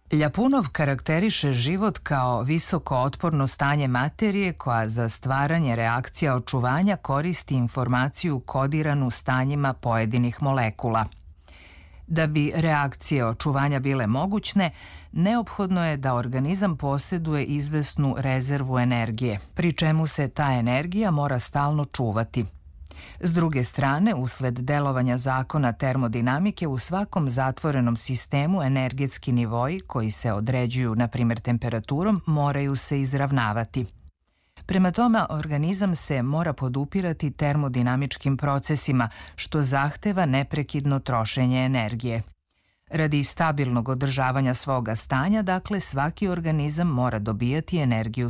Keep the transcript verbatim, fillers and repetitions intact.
Ljapunov karakteriše život kao visoko otporno stanje materije koja za stvaranje reakcija očuvanja koristi informaciju kodiranu stanjima pojedinih molekula. Da bi reakcije očuvanja bile mogućne, neophodno je da organizam posjeduje izvesnu rezervu energije, pri čemu se ta energija mora stalno čuvati. S druge strane, usled delovanja zakona termodinamike u svakom zatvorenom sistemu energetski nivoji koji se određuju, na primjer temperaturom, moraju se izravnavati. Prema tome, organizam se mora podupirati termodinamičkim procesima, što zahteva neprekidno trošenje energije. Radi stabilnog održavanja svoga stanja, dakle, svaki organizam mora dobijati energiju